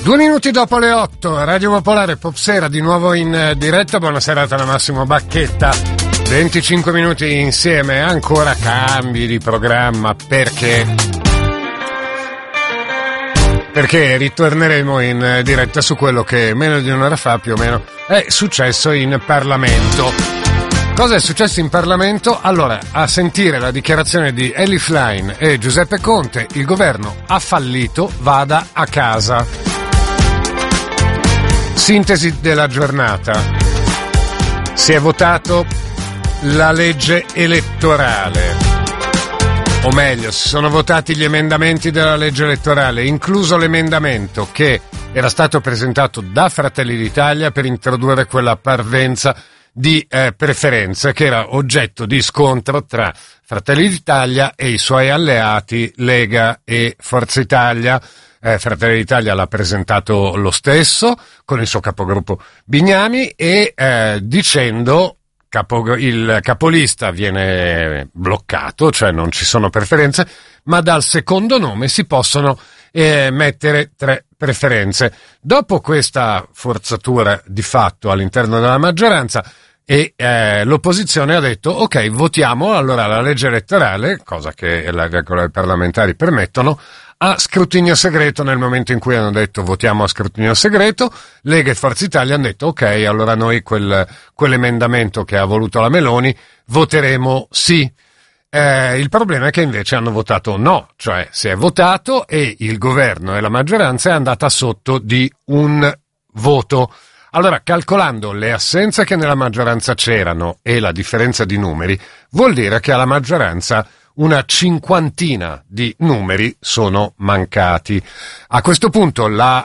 2 minuti dopo le 8, Radio Popolare Popsera di nuovo in diretta. Buona serata da Massimo Bacchetta. 25 minuti insieme, ancora cambi di programma perché ritorneremo in diretta su quello che meno di un'ora fa più o meno è successo in Parlamento. Cosa è successo in Parlamento? Allora, a sentire la dichiarazione di Elly Schlein e Giuseppe Conte, il governo ha fallito, vada a casa. Sintesi della giornata. Si è votato la legge elettorale, o meglio, si sono votati gli emendamenti della legge elettorale, incluso l'emendamento che era stato presentato da Fratelli d'Italia per introdurre quella parvenza di preferenze che era oggetto di scontro tra Fratelli d'Italia e i suoi alleati Lega e Forza Italia. Fratelli d'Italia l'ha presentato lo stesso con il suo capogruppo Bignami e dicendo il capolista viene bloccato, cioè non ci sono preferenze, ma dal secondo nome si possono mettere 3 preferenze. Dopo questa forzatura di fatto all'interno della maggioranza e l'opposizione ha detto ok, votiamo allora la legge elettorale, cosa che le regole parlamentari permettono, a scrutinio segreto. Nel momento in cui hanno detto votiamo a scrutinio segreto, Lega e Forza Italia hanno detto ok, allora noi quell'emendamento che ha voluto la Meloni voteremo sì. Il problema è che invece hanno votato no, cioè si è votato e il governo e la maggioranza è andata sotto di un voto. Allora, calcolando le assenze che nella maggioranza c'erano e la differenza di numeri, vuol dire che alla maggioranza una 50ina di numeri sono mancati. A questo punto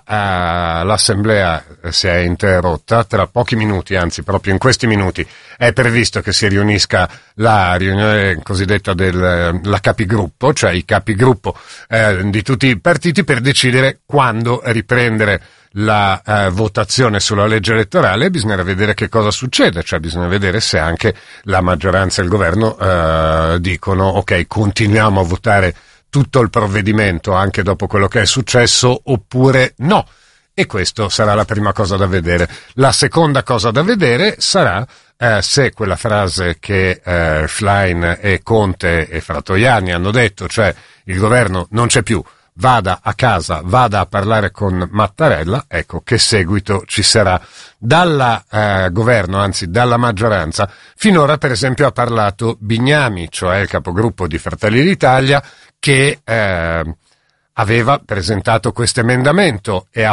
l'assemblea si è interrotta. Tra pochi minuti, anzi proprio in questi minuti, è previsto che si riunisca la riunione cosiddetta la capigruppo, cioè i capigruppo di tutti i partiti, per decidere quando riprendere la votazione sulla legge elettorale. Bisogna vedere che cosa succede, cioè bisogna vedere se anche la maggioranza e il governo dicono ok, continuiamo a votare tutto il provvedimento anche dopo quello che è successo oppure no. E questo sarà la prima cosa da vedere. La seconda cosa da vedere sarà se quella frase che Schlein e Conte e Fratoianni hanno detto, cioè il governo non c'è più, vada a casa, vada a parlare con Mattarella, ecco che seguito ci sarà. Dal governo, anzi dalla maggioranza, finora per esempio ha parlato Bignami, cioè il capogruppo di Fratelli d'Italia, che aveva presentato questo emendamento e ha